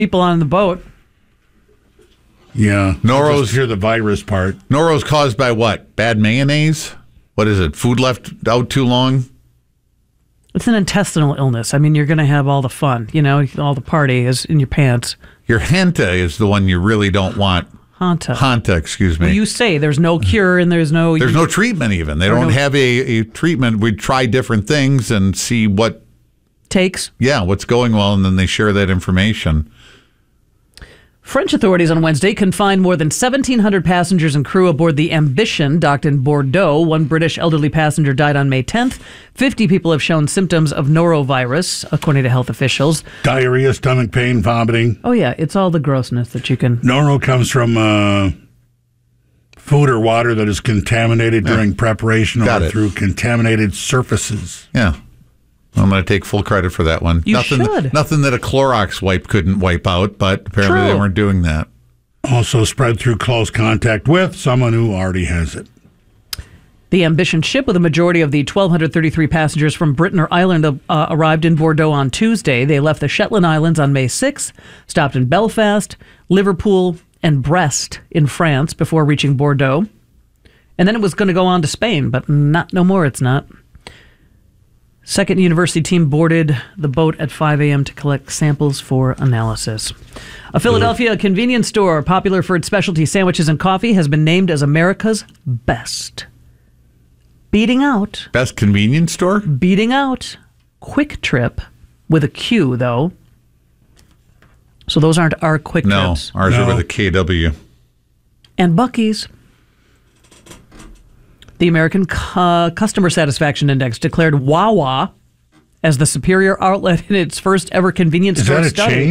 people on the boat. Yeah. Noro's Just hear the virus part. Noro's caused by what? Bad mayonnaise? What is it? Food left out too long? It's an intestinal illness. I mean, you're going to have all the fun, all the party is in your pants. Your Hanta is the one you really don't want. Hanta, excuse me. Well, you say there's no cure and there's no treatment even. They don't have a treatment. We try different things and see what takes. Yeah, what's going well, and then they share that information. French authorities on Wednesday confined more than 1,700 passengers and crew aboard the Ambition docked in Bordeaux. One British elderly passenger died on May 10th. 50 people have shown symptoms of norovirus, according to health officials. Diarrhea, stomach pain, vomiting. Oh, yeah. It's all the grossness that you can... Noro comes from food or water that is contaminated during preparation or through contaminated surfaces. Yeah. I'm going to take full credit for that one. You should. Nothing that a Clorox wipe couldn't wipe out, but apparently they weren't doing that. Also spread through close contact with someone who already has it. The Ambition ship with a majority of the 1,233 passengers from Britain or Ireland arrived in Bordeaux on Tuesday. They left the Shetland Islands on May 6th, stopped in Belfast, Liverpool, and Brest in France before reaching Bordeaux. And then it was going to go on to Spain, but no more it's not. Second university team boarded the boat at 5 a.m. to collect samples for analysis. A Philadelphia convenience store popular for its specialty sandwiches and coffee has been named as America's best. Beating out Best convenience store? Beating out Quick Trip, with a Q, though. So those aren't our Quick Trips. Ours are with a KW. And Buc-ee's. The American Customer Satisfaction Index declared Wawa as the superior outlet in its first ever convenience store study. Is that a chain?